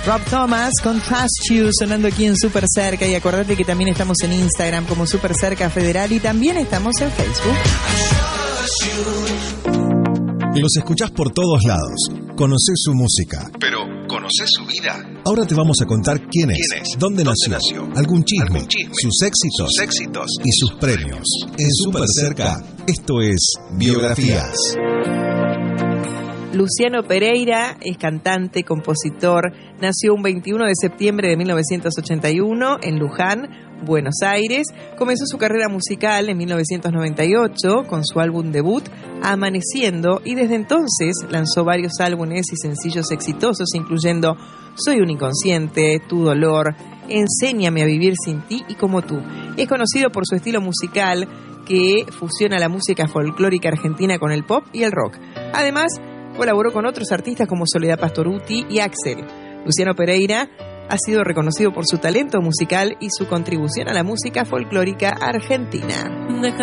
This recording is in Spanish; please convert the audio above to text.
Rob Thomas con Trust You sonando aquí en Super Cerca. Y acordate que también estamos en Instagram como Super Cerca Federal y también estamos en Facebook. Los escuchás por todos lados. Conocés su música. Pero, ¿conocés su vida? Ahora te vamos a contar quién es, dónde nació, algún chisme, sus éxitos y sus premios. En Super Cerca, esto es Biografías. Luciano Pereira es cantante, compositor. Nació un 21 de septiembre de 1981 en Luján, Buenos Aires. Comenzó su carrera musical en 1998 con su álbum debut Amaneciendo y desde entonces lanzó varios álbumes y sencillos exitosos incluyendo Soy un inconsciente, Tu dolor, Enséñame a vivir sin ti y Como tú. Es conocido por su estilo musical que fusiona la música folclórica argentina con el pop y el rock. Además, colaboró con otros artistas como Soledad Pastorutti y Axel. Luciano Pereira ha sido reconocido por su talento musical y su contribución a la música folclórica argentina.